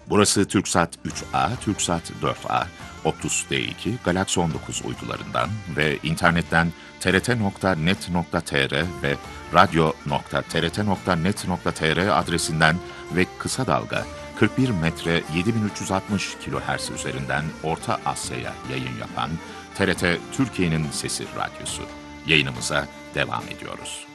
Burası TürkSat 3A, TürkSat 4A, Optus D2, Galaxy 19 uydularından ve internetten trt.net.tr ve radyo.trt.net.tr adresinden ve kısa dalga 41 metre 7360 kHz üzerinden Orta Asya'ya yayın yapan TRT Türkiye'nin Sesi Radyosu. Yayınımıza devam ediyoruz.